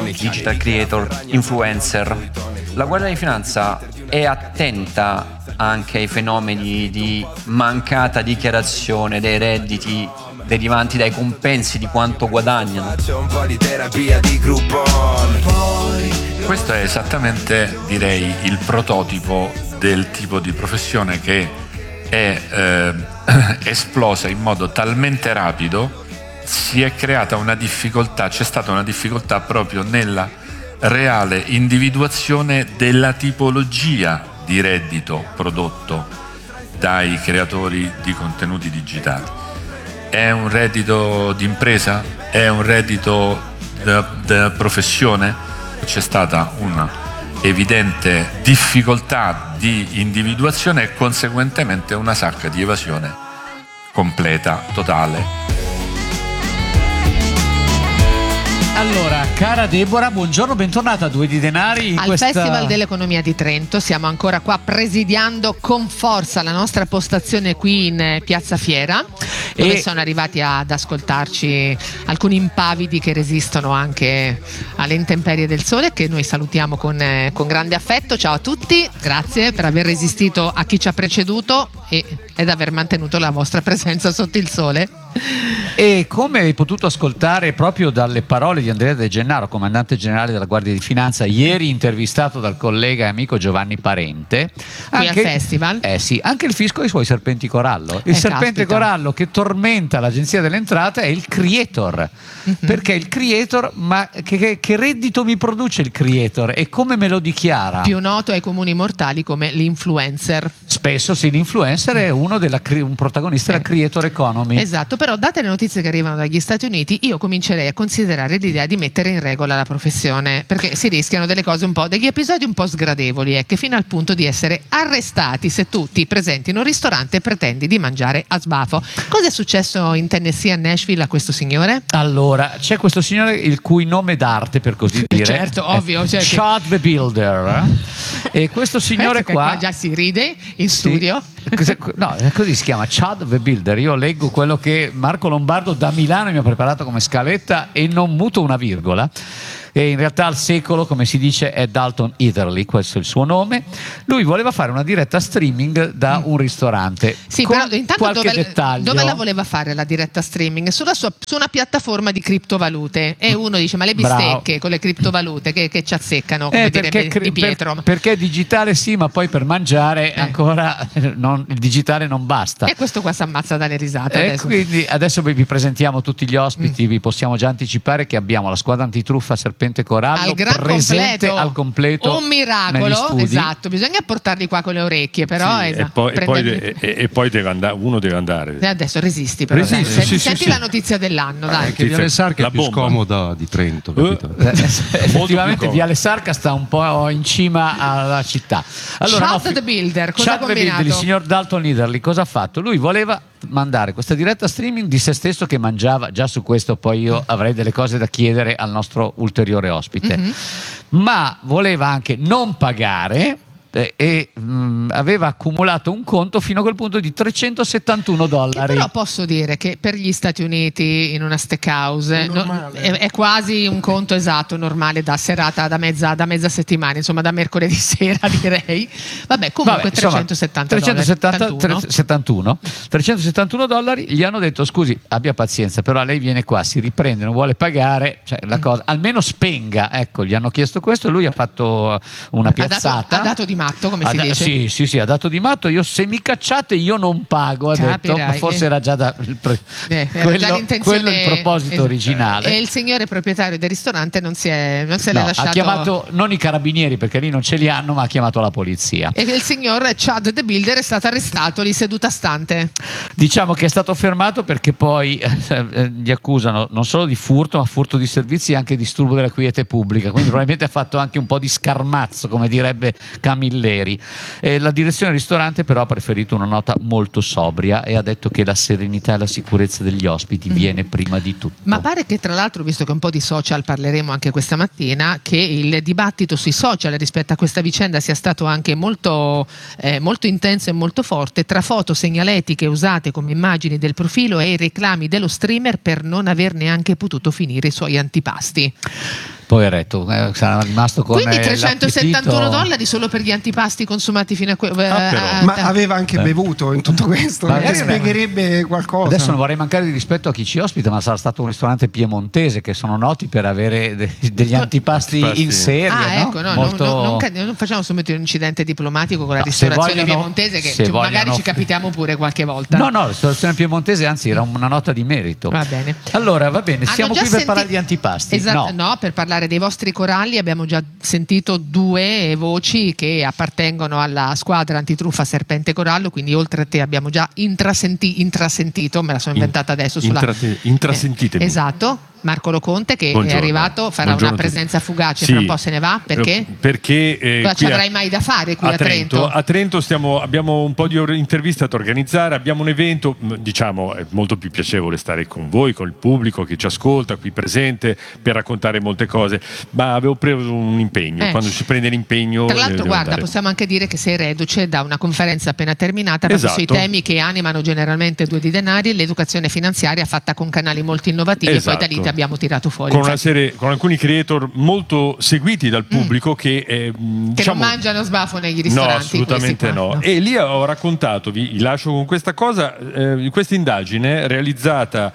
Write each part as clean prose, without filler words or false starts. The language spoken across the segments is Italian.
digital creator, influencer. La Guardia di Finanza è attenta anche ai fenomeni di mancata dichiarazione dei redditi derivanti dai compensi di quanto guadagnano. Questo è esattamente, direi, il prototipo del tipo di professione che è esplosa in modo talmente rapido. Si è creata una difficoltà, c'è stata una difficoltà proprio nella reale individuazione della tipologia di reddito prodotto dai creatori di contenuti digitali. È un reddito di impresa? È un reddito da professione? C'è stata una evidente difficoltà di individuazione e conseguentemente una sacca di evasione completa, totale. Allora, cara Deborah, buongiorno, bentornata a Due di Denari. Al Festival dell'Economia di Trento siamo ancora qua presidiando con forza la nostra postazione qui in Piazza Fiera, dove sono arrivati ad ascoltarci alcuni impavidi che resistono anche alle intemperie del sole, che noi salutiamo con grande affetto. Ciao a tutti, grazie per aver resistito a chi ci ha preceduto ed aver mantenuto la vostra presenza sotto il sole. E come hai potuto ascoltare proprio dalle parole di Andrea De Gennaro, comandante generale della Guardia di Finanza, ieri intervistato dal collega e amico Giovanni Parente, qui al festival, sì, anche il fisco ha i suoi serpenti corallo. Il serpente corallo che tormenta l'Agenzia delle Entrate è il creator. Perché il creator, ma che reddito mi produce il creator e come me lo dichiara? Più noto ai comuni mortali come l'influencer. Spesso sì, l'influencer è un protagonista della creator economy. Esatto, però date le notizie che arrivano dagli Stati Uniti, io comincerei a considerare l'idea di mettere in regola la professione, perché si rischiano degli episodi un po' sgradevoli, che fino al punto di essere arrestati se tu ti presenti in un ristorante e pretendi di mangiare a sbafo. Cosa è successo in Tennessee, a Nashville, a questo signore? Allora, c'è questo signore il cui nome d'arte, per così dire, certo, ovvio, Chad the Builder, e questo signore qua già si ride in studio. No, così si chiama, Chad the Builder. Io leggo quello che Marco Lombardo da Milano mi ha preparato come scaletta e non muto una virgola. E in realtà al secolo, come si dice, è Dalton Etherly, questo è il suo nome. Lui voleva fare una diretta streaming da un ristorante. Sì, con però intanto qualche dettaglio. Dove la voleva fare la diretta streaming? Su una piattaforma di criptovalute. E uno dice, ma le bistecche con le criptovalute che ci azzeccano, come direbbe Di Pietro. Perché digitale sì, ma poi per mangiare ancora il digitale non basta. E questo qua si ammazza dalle risate adesso. Quindi adesso vi presentiamo tutti gli ospiti, vi possiamo già anticipare che abbiamo la squadra antitruffa Serpente Corallo presente al completo, un miracolo, esatto, bisogna portarli qua con le orecchie, però sì, esatto, e poi uno deve andare. Adesso resisti, però senti la notizia dell'anno, dai. Che Viale Sarca è più scomoda di Trento, capito? Effettivamente Viale Sarca sta un po' in cima alla città. Allora, Chad the Builder, cosa ha combinato? Il signor Dalton Etherly cosa ha fatto? Lui voleva mandare questa diretta streaming di se stesso che mangiava. Già su questo poi io avrei delle cose da chiedere al nostro ulteriore ospite, ma voleva anche non pagare e aveva accumulato un conto fino a quel punto di $371. Che però posso dire che per gli Stati Uniti in una steakhouse è quasi un conto esatto normale da serata, da mezza settimana, insomma da mercoledì sera direi. Vabbè, comunque $371 gli hanno detto scusi abbia pazienza, però lei viene qua, si riprende, non vuole pagare, cioè la cosa almeno spenga, ecco, gli hanno chiesto questo, lui ha fatto una piazzata, ha dato di matto, come si dice. Sì, ha dato di matto. Io, se mi cacciate io non pago, ha detto, ma forse era già quello il proposito originale. E il signore proprietario del ristorante non se l'è lasciato. Ha chiamato non i carabinieri, perché lì non ce li hanno, ma ha chiamato la polizia. E il signor Chad the Builder è stato arrestato lì seduta stante. Diciamo che è stato fermato perché poi gli accusano non solo di furto, ma furto di servizi e anche disturbo della quiete pubblica, quindi probabilmente ha fatto anche un po' di scarmazzo, come direbbe Camilleri. La direzione del ristorante però ha preferito una nota molto sobria e ha detto che la serenità e la sicurezza degli ospiti viene prima di tutto. Ma pare che, tra l'altro, visto che un po' di social parleremo anche questa mattina, che il dibattito sui social rispetto a questa vicenda sia stato anche molto intenso e molto forte, tra foto segnaletiche usate come immagini del profilo e i reclami dello streamer per non aver neanche potuto finire i suoi antipasti. Poveretto, sarà rimasto con Quindi $371 l'appetito. solo per gli antipasti consumati fino a Ma aveva anche bevuto in tutto questo, Magari che spiegherebbe qualcosa. Adesso non vorrei mancare di rispetto a chi ci ospita, ma sarà stato un ristorante piemontese che sono noti per avere degli antipasti in serie. Ecco, non facciamo subito un incidente diplomatico con la ristorazione piemontese, che magari ci capitiamo pure qualche volta. No, ristorazione piemontese, anzi, era una nota di merito. Va bene. Allora, va bene, siamo qui per parlare di antipasti. Esatto, no, per parlare dei vostri coralli abbiamo già sentito 2 voci che appartengono alla squadra antitruffa Serpente Corallo, quindi oltre a te abbiamo già intrasentito, me la sono inventata adesso intrasentitemi. Esatto. Marco Loconte che Buongiorno. è arrivato, farà una presenza fugace, tra un po' se ne va, perché? Perché ci avrai mai da fare qui a Trento? A Trento abbiamo un po' di interviste da organizzare, abbiamo un evento, diciamo è molto più piacevole stare con voi, con il pubblico che ci ascolta qui presente per raccontare molte cose, ma avevo preso un impegno, quando si prende l'impegno tra l'altro guarda, andare. possiamo anche dire che sei reduce da una conferenza appena terminata proprio sui temi che animano generalmente Due di Denari e l'educazione finanziaria fatta con canali molto innovativi e poi da lì abbiamo tirato fuori con alcuni creator molto seguiti dal pubblico che non mangiano sbafo negli ristoranti. No, assolutamente no. E lì ho raccontato, vi lascio con questa cosa, questa indagine realizzata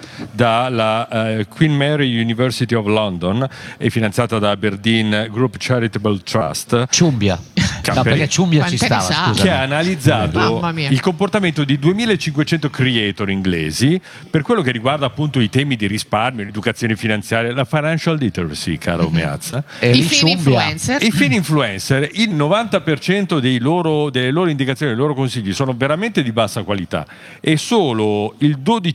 dalla Queen Mary University of London e finanziata da Aberdeen Group Charitable Trust. Ciumbia. No, perché Ciumbia ci stava, scusa. Che ha analizzato il comportamento di 2500 creator inglesi per quello che riguarda appunto i temi di risparmio, l'educazione finanziaria, la financial literacy, caro Meazza. I film influencer. I film influencer, il 90% delle loro indicazioni, dei loro consigli sono veramente di bassa qualità e solo il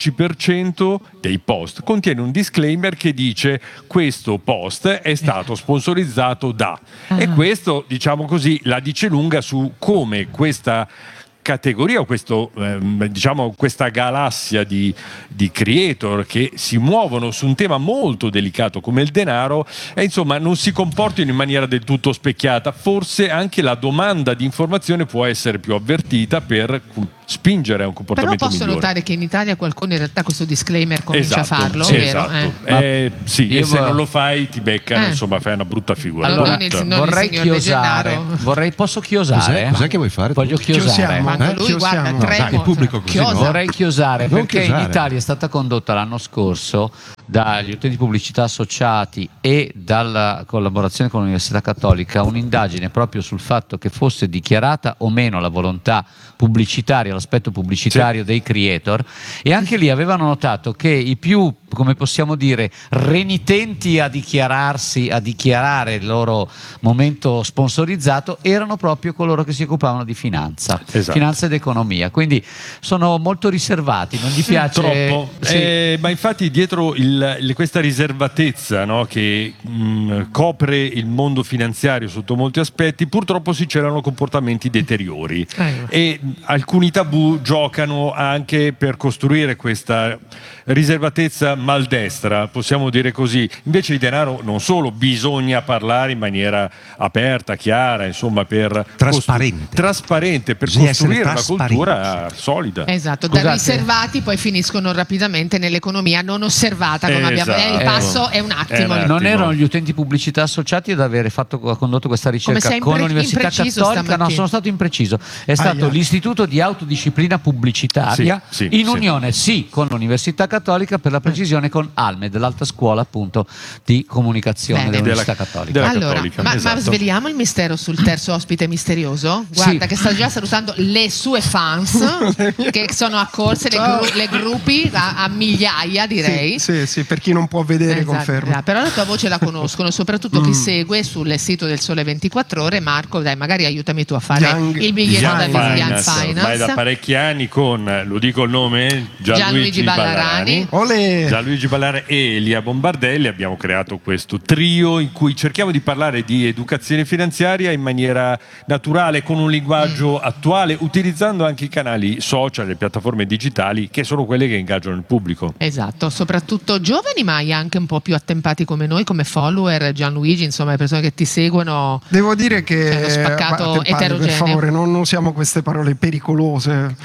12% dei post contiene un disclaimer che dice questo post è stato sponsorizzato da. E questo, diciamo così, la dice lunga su come questa categoria o questa galassia di creator che si muovono su un tema molto delicato come il denaro e insomma non si comportino in maniera del tutto specchiata. Forse anche la domanda di informazione può essere più avvertita per spingere a un comportamento migliore. Però posso notare che in Italia qualcuno in realtà questo disclaimer comincia a farlo, vero? Sì, e se non lo fai ti beccano, insomma fai una brutta figura. Allora, vorrei chiosare. Posso chiosare? Cos'è che vuoi fare? Voglio chiosare. Lui guarda, il pubblico così, no? Vorrei chiosare perché in Italia è stata condotta l'anno scorso dagli utenti pubblicità associati e dalla collaborazione con l'Università Cattolica un'indagine proprio sul fatto che fosse dichiarata o meno la volontà pubblicitaria, l'aspetto pubblicitario dei creator, e anche lì avevano notato che i più, come possiamo dire, renitenti a dichiarare il loro momento sponsorizzato erano proprio coloro che si occupavano di finanza, finanza ed economia, quindi sono molto riservati, non gli piace troppo. Ma infatti dietro questa riservatezza, no, che copre il mondo finanziario sotto molti aspetti, purtroppo si celano comportamenti deteriori e alcuni tabù giocano anche per costruire questa riservatezza maldestra, possiamo dire così. Invece di denaro non solo bisogna parlare in maniera aperta, chiara, insomma per trasparente per costruire una cultura solida. Esatto, da riservati poi finiscono rapidamente nell'economia non osservata, come abbiamo il passo è un attimo. Non erano gli utenti pubblicità associati ad avere condotto questa ricerca con l'Università Cattolica, no, sono stato impreciso. È stato l'Istituto di Autodisciplina Pubblicitaria in unione con l'Università Cattolica, per la precisione con ALMED, l'alta scuola appunto di comunicazione dell'Università Cattolica. Allora, ma sveliamo il mistero sul terzo ospite misterioso? Guarda che sta già salutando le sue fans che sono accorse, le gruppi a migliaia, direi. Sì, per chi non può vedere, confermo. Però la tua voce la conoscono, soprattutto chi segue sul sito del Sole 24 Ore. Marco, dai, magari aiutami tu a fare il biglietto da Young Finance. Ma è da parecchi anni con, lo dico il nome, Gianluigi Ballarani. Gianluigi Ballarani e Elia Bombardelli abbiamo creato questo trio in cui cerchiamo di parlare di educazione finanziaria in maniera naturale, con un linguaggio attuale, utilizzando anche i canali social, le piattaforme digitali, che sono quelle che ingaggiano il pubblico. Esatto, soprattutto giovani, ma anche un po' più attempati come noi, come follower. Gianluigi, insomma, le persone che ti seguono. Devo dire che è uno spaccato eterogeneo. Per favore, non usiamo queste parole pericolose.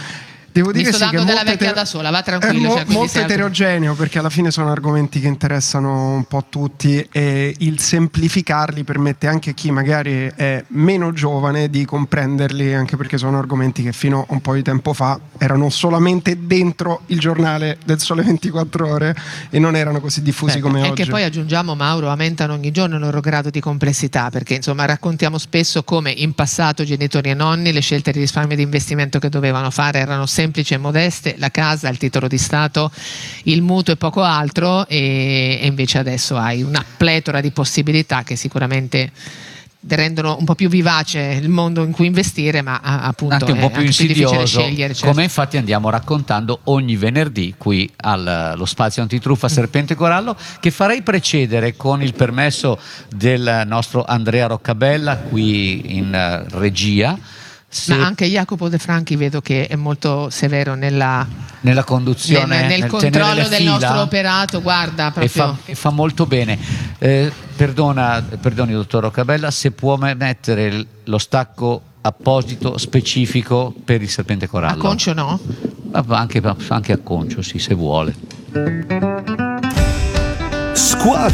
Devo dire Mi sto sì, dando che della vecchia da sola, va tranquillo. è molto eterogeneo, perché alla fine sono argomenti che interessano un po' tutti, e il semplificarli permette anche a chi magari è meno giovane di comprenderli, anche perché sono argomenti che fino a un po' di tempo fa erano solamente dentro il giornale del Sole 24 Ore e non erano così diffusi come oggi. E che poi aggiungiamo, Mauro, aumentano ogni giorno il loro grado di complessità, perché insomma raccontiamo spesso come in passato genitori e nonni le scelte di risparmio e di investimento che dovevano fare erano semplici e modeste, la casa, il titolo di Stato, il mutuo e poco altro, e invece adesso hai una pletora di possibilità che sicuramente rendono un po' più vivace il mondo in cui investire, ma appunto anche un po' più insidioso, scegliere, certo. Come infatti andiamo raccontando ogni venerdì qui allo spazio antitruffa Serpente Corallo, che farei precedere, con il permesso del nostro Andrea Roccabella qui in regia. Ma anche Jacopo De Franchi vedo che è molto severo nella conduzione, nel controllo del nostro operato, guarda, proprio. E fa molto bene. Perdoni dottor Roccabella, se può mettere lo stacco apposito specifico per il Serpente Corallo. A concio no? Anche a concio, sì, se vuole. Squadra